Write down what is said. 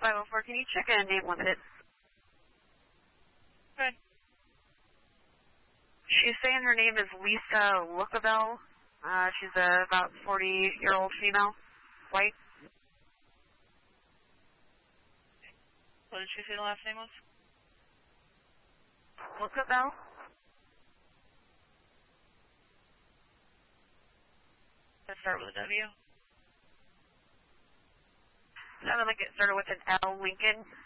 504, can you check in name limited? Good. She's saying her name is Lisa Lookabell. She's a about 40-year-old female, white. What did she say the last name was? Lookabell? Let's start with a W. Sounded like it started with an L, Lincoln.